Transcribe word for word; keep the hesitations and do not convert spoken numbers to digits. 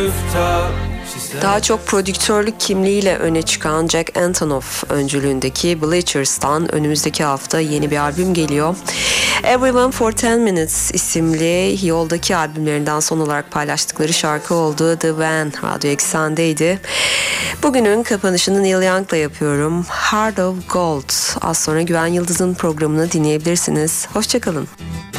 Daha çok prodüktörlük kimliğiyle öne çıkan Jack Antonoff öncülüğündeki Bleachers'tan önümüzdeki hafta yeni bir albüm geliyor. Everyone for ten minutes isimli yoldaki albümlerinden son olarak paylaştıkları şarkı oldu. The Van Radyo Eksen'deydi. Bugünün kapanışını Neil Young'la yapıyorum. Heart of Gold. Az sonra Güven Yıldız'ın programını dinleyebilirsiniz. Hoşçakalın.